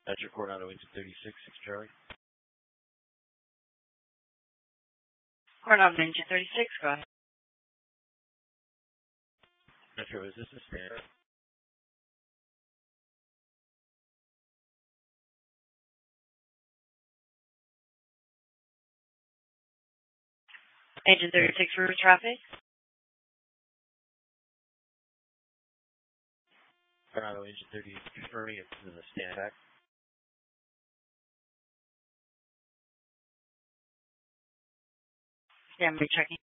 That's your Coronado Engine 36, 6 Charlie. Coronado Engine 36, go ahead. Metro, is this a standard? Engine 36 for traffic. Coronado Engine 30 confirming it's in the stand back. Stand by checking.